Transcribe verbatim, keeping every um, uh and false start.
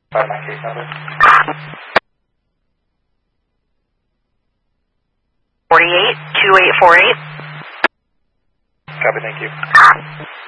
By my case number. Forty-eight two eight four eight. Copy, thank you.